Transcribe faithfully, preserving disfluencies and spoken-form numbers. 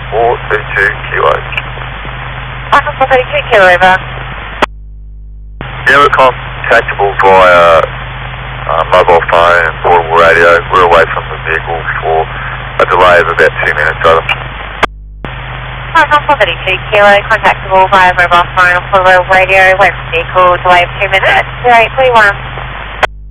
four two two kilo. Alpha four thirty-two kilo, over. Yeah, we're contactable via uh, mobile phone and portable radio. We're away from the vehicle for a delay of about two minutes, over. Alpha four thirty-two kilo, contactable via mobile phone or portable radio, away from vehicle, delay of two minutes, zero eight three one.